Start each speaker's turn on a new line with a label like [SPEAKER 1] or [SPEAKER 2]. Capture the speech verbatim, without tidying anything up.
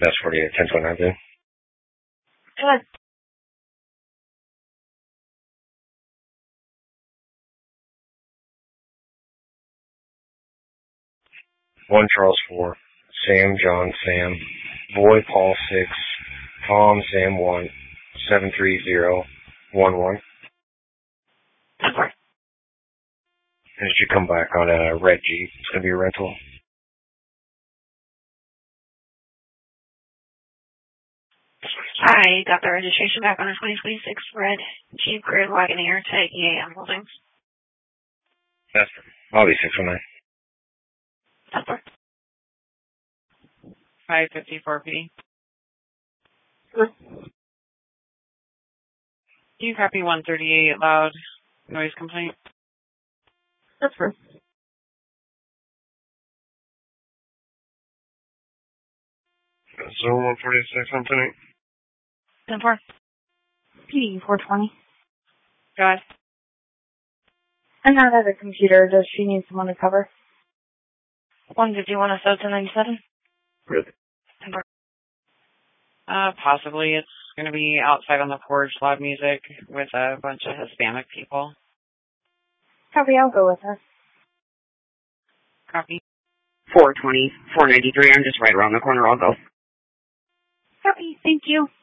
[SPEAKER 1] That's forty-eight, ten twenty-nine, then.
[SPEAKER 2] Good.
[SPEAKER 1] One Charles four, Sam John Sam, Boy Paul six, Tom Sam one, seven three zero one one. And it should come back on a red Jeep. It's gonna be a rental.
[SPEAKER 2] Hi, got the registration back on a twenty twenty-six red Jeep Grand Wagoneer to E A M Holdings.
[SPEAKER 1] That's I'll be six one nine.
[SPEAKER 2] That's right.
[SPEAKER 3] five fifty-four P.
[SPEAKER 2] Good.
[SPEAKER 3] Do you copy one thirty-eight loud noise complaint?
[SPEAKER 2] That's right.
[SPEAKER 1] So one forty-six, one twenty-eight.
[SPEAKER 2] ten four. P four twenty.
[SPEAKER 3] Go ahead.
[SPEAKER 2] I'm not at a computer. Does she need someone to cover? one fifty-one S O ten ninety-seven.
[SPEAKER 1] Good.
[SPEAKER 2] ten four.
[SPEAKER 3] Uh, possibly. It's going to be outside on the porch, loud music with a bunch of Hispanic people.
[SPEAKER 2] Copy, I'll go with her.
[SPEAKER 3] Copy.
[SPEAKER 4] four twenty, four ninety-three. I'm just right around the corner. I'll go.
[SPEAKER 2] Copy, thank you.